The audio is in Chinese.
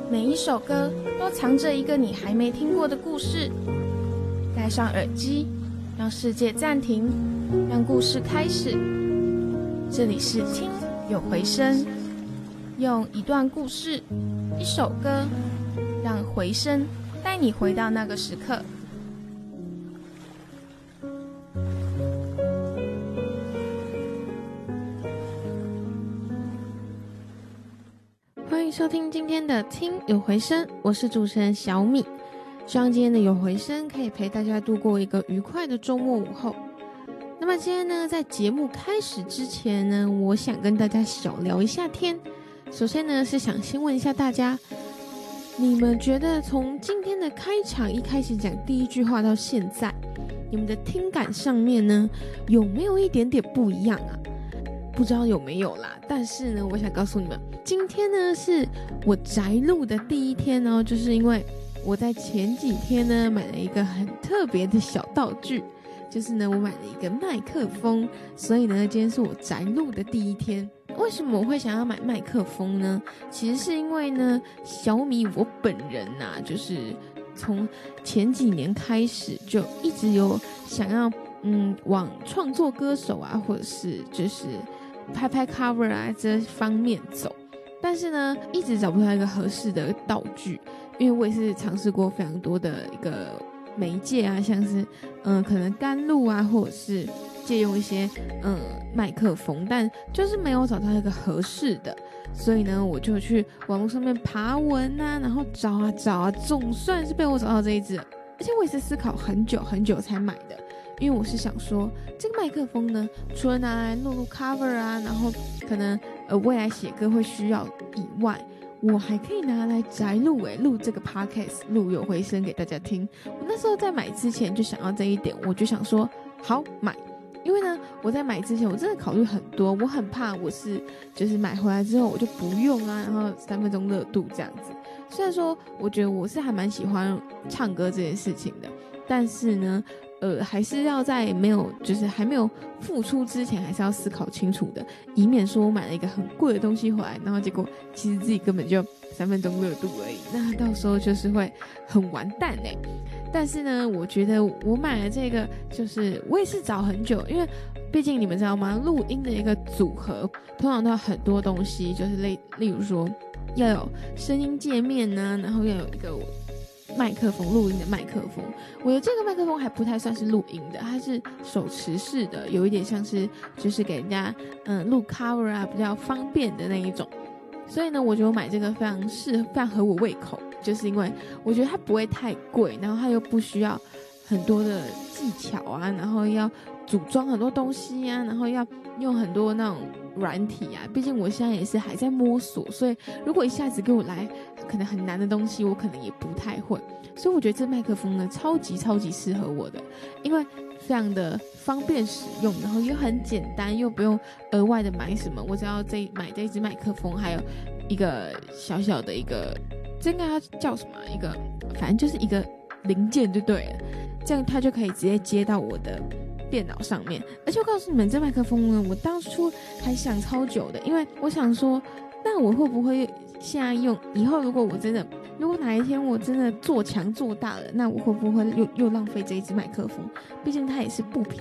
每一首歌都藏着一个你还没听过的故事。戴上耳机，让世界暂停，让故事开始。这里是听有回声，用一段故事、一首歌，让回声带你回到那个时刻。欢迎收听今天的听有回声，我是主持人小米。希望今天的有回声可以陪大家度过一个愉快的周末午后。那么今天呢，在节目开始之前呢，我想跟大家小聊一下天。首先呢，是想先问一下大家，你们觉得从今天的开场一开始讲第一句话到现在，你们的听感上面呢，有没有一点点不一样啊？不知道有没有啦，但是呢，我想告诉你们，今天呢是我宅录的第一天哦，就是因为我在前几天呢买了一个很特别的小道具，就是呢我买了一个麦克风，所以呢今天是我宅录的第一天。为什么我会想要买麦克风呢？其实是因为呢小米我本人啊，就是从前几年开始就一直有想要往创作歌手啊，或者是就是拍拍 cover 啊这方面走，但是呢一直找不到一个合适的道具，因为我也是尝试过非常多的一个媒介啊，像是可能干录啊，或者是借用一些麦克风，但就是没有找到一个合适的，所以呢我就去网络上面爬文啊，然后找啊，总算是被我找到这一支，而且我也是思考很久很久才买的。因为我是想说，这个麦克风呢，除了拿来录 cover 啊，然后可能未来写歌会需要以外，我还可以拿来宅录录这个 podcast， 录有回声给大家听。我那时候在买之前就想要这一点，我就想说好买。因为呢我在买之前我真的考虑很多，我很怕我是就是买回来之后我就不用啊，然后3分钟热度这样子。虽然说我觉得我是还蛮喜欢唱歌这件事情的，但是呢还是要在还没有付出之前，还是要思考清楚的，以免说我买了一个很贵的东西回来，然后结果其实自己根本就3分钟热度而已，那到时候就是会很完蛋但是呢，我觉得我买了这个，就是我也是找很久，因为毕竟你们知道吗？录音的一个组合，通常都要很多东西，就是例如说要有声音界面啊，然后要有一个麦克风，录音的麦克风。我的这个麦克风还不太算是录音的，它是手持式的，有一点像是就是给人家录 cover 啊比较方便的那一种。所以呢，我觉得我买这个非常合我胃口，就是因为我觉得它不会太贵，然后它又不需要很多的技巧啊，然后要组装很多东西啊，然后要用很多那种软体啊，毕竟我现在也是还在摸索，所以如果一下子给我来可能很难的东西，我可能也不太会。所以我觉得这麦克风呢超级适合我的，因为非常的方便使用，然后又很简单，又不用额外的买什么，我只要买这一支麦克风，还有一个小小的一个，这应该它叫什么一个，反正就是一个零件就对了，这样它就可以直接接到我的电脑上面。而且我告诉你们，这麦克风呢，我当初还想超久的，因为我想说，那我会不会现在用，以后如果哪一天我真的做强做大了，那我会不会又浪费这一支麦克风？毕竟它也是不便